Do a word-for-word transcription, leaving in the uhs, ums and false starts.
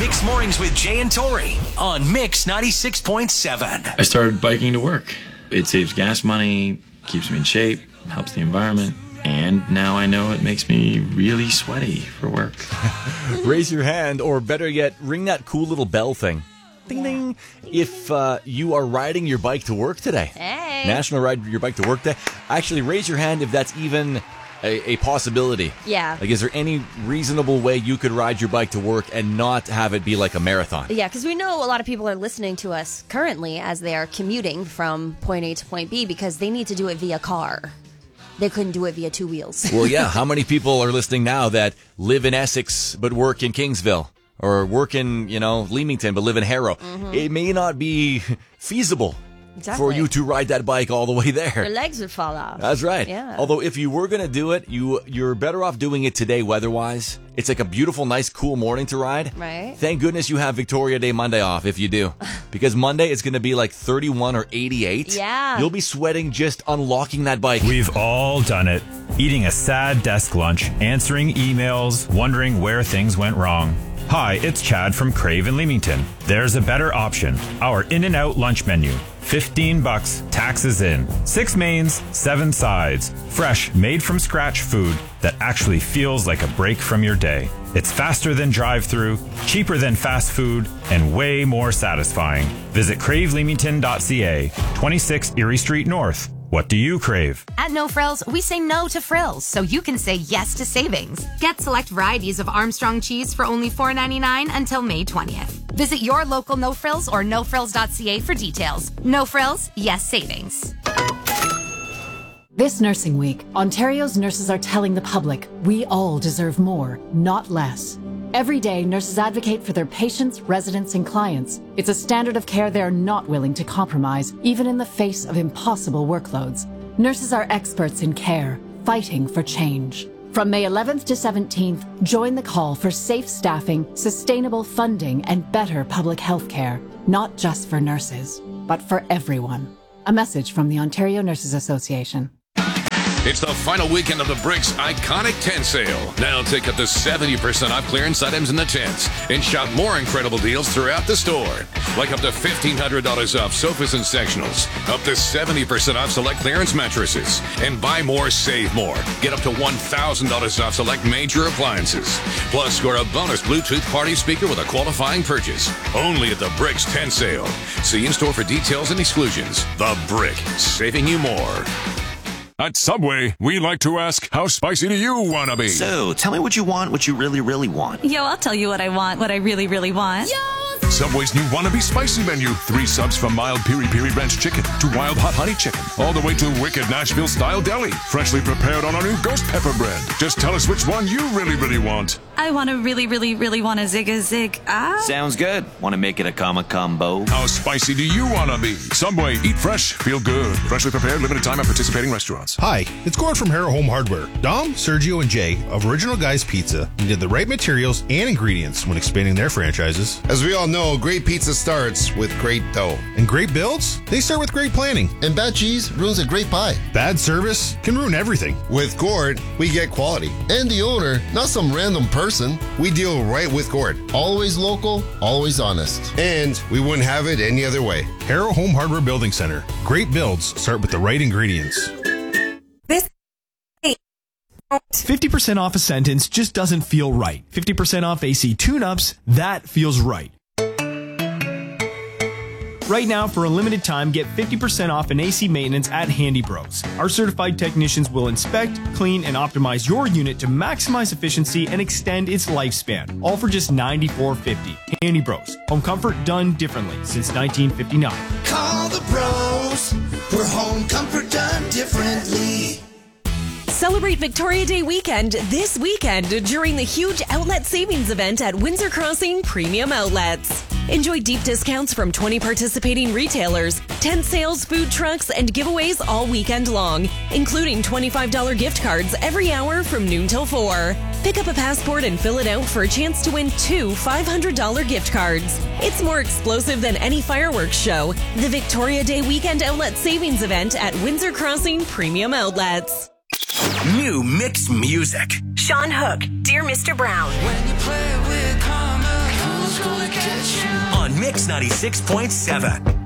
Mix Mornings with Jay and Tori on Mix ninety-six point seven. I started biking to work. It saves gas money, keeps me in shape, helps the environment, and now I know it makes me really sweaty for work. Raise your hand, or better yet, ring that cool little bell thing. Ding, ding. If uh, you are riding your bike to work today. Hey. National Ride Your Bike to Work Day. Actually, raise your hand if that's even a, a possibility. Yeah. Like, is there any reasonable way you could ride your bike to work and not have it be like a marathon? Yeah, because we know a lot of people are listening to us currently as they are commuting from point A to point B because they need to do it via car. They couldn't do it via two wheels. Well, yeah. How many people are listening now that live in Essex but work in Kingsville? Or work in, you know, Leamington, but live in Harrow. Mm-hmm. It may not be feasible exactly. for you to ride that bike all the way there. Your legs would fall off. That's right. Yeah. Although if you were going to do it, you, you're better off doing it today weather-wise. It's like a beautiful, nice, cool morning to ride. Right. Thank goodness you have Victoria Day Monday off if you do. Because Monday it's going to be like thirty-one or eighty-eight. Yeah. You'll be sweating just unlocking that bike. We've all done it. Eating a sad desk lunch, answering emails, wondering where things went wrong. Hi, it's Chad from Crave in Leamington. There's a better option. Our In-N-Out lunch menu. fifteen bucks, taxes in. Six mains, seven sides. Fresh, made from scratch food that actually feels like a break from your day. It's faster than drive-through, cheaper than fast food, and way more satisfying. Visit crave leamington dot c a, twenty-six Erie Street North. What do you crave? At No Frills, we say no to frills, so you can say yes to savings. Get select varieties of Armstrong cheese for only four ninety-nine until May twentieth. Visit your local No Frills or no frills dot c a for details. No Frills, yes savings. This Nursing Week, Ontario's nurses are telling the public we all deserve more, not less. Every day, nurses advocate for their patients, residents, and clients. It's a standard of care they're not willing to compromise, even in the face of impossible workloads. Nurses are experts in care, fighting for change. From May eleventh to seventeenth, join the call for safe staffing, sustainable funding, and better public health care, not just for nurses, but for everyone. A message from the Ontario Nurses Association. It's the final weekend of the Bricks Iconic Tent Sale. Now take up to seventy percent off clearance items in the tents and shop more incredible deals throughout the store. Like up to fifteen hundred dollars off sofas and sectionals, up to seventy percent off select clearance mattresses, and buy more, save more. Get up to one thousand dollars off select major appliances. Plus, score a bonus Bluetooth party speaker with a qualifying purchase. Only at the Bricks Tent Sale. See in-store for details and exclusions. The Brick, saving you more. At Subway, we like to ask, how spicy do you want to be? So, tell me what you want, what you really, really want. Yo, I'll tell you what I want, what I really, really want. Yo! Subway's new Wannabe Spicy menu. Three subs from mild piri piri ranch chicken to wild hot honey chicken. All the way to wicked Nashville-style deli. Freshly prepared on our new ghost pepper bread. Just tell us which one you really, really want. I want to really, really, really want a zig a zig. Ah. Sounds good. Want to make it a comma combo? How spicy do you want to be? Subway, eat fresh, feel good. Freshly prepared, limited time at participating restaurants. Hi, it's Gord from Harrow Home Hardware. Dom, Sergio, and Jay of Original Guys Pizza needed the right materials and ingredients when expanding their franchises. As we all know, great pizza starts with great dough. And great builds, they start with great planning. And bad cheese ruins a great pie. Bad service can ruin everything. With Gord, we get quality. And the owner, not some random person. We deal right with Gord. Always local, always honest. And we wouldn't have it any other way. Harrow Home Hardware Building Center. Great builds start with the right ingredients. This fifty percent off a sentence just doesn't feel right. fifty percent off A C tune-ups, that feels right. Right now, for a limited time, get fifty percent off an A C maintenance at Handy Bros. Our certified technicians will inspect, clean, and optimize your unit to maximize efficiency and extend its lifespan, all for just ninety-four fifty. Handy Bros. Home comfort done differently since nineteen fifty-nine. Call the bros for home comfort done differently. Celebrate Victoria Day weekend this weekend during the huge outlet savings event at Windsor Crossing Premium Outlets. Enjoy deep discounts from twenty participating retailers, tent sales, food trucks, and giveaways all weekend long, including twenty-five dollars gift cards every hour from noon till four. Pick up a passport and fill it out for a chance to win two five hundred dollars gift cards. It's more explosive than any fireworks show. The Victoria Day weekend outlet savings event at Windsor Crossing Premium Outlets. New mixed music. Sean Hook, Dear Mister Brown. When you play with karma, who's going Mix ninety-six point seven.